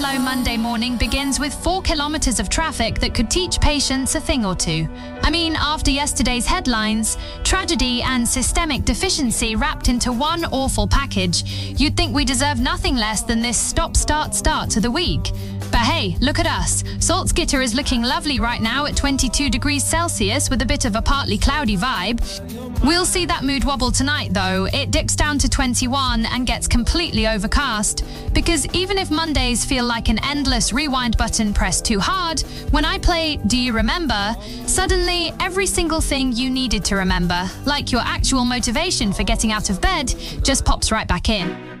slow Monday morning begins with 4 kilometers of traffic that could teach patients a thing or two. I mean, after yesterday's headlines, tragedy and systemic deficiency wrapped into one awful package, you'd think we deserve nothing less than this stop-start-start to the week. But hey, look at us. Salzgitter is looking lovely right now at 22 degrees Celsius with a bit of a partly cloudy vibe. We'll see that mood wobble tonight though. It dips down to 21 and gets completely overcast. Because even if Mondays feel like an endless rewind button pressed too hard, when I play Do You Remember, suddenly every single thing you needed to remember, like your actual motivation for getting out of bed, just pops right back in.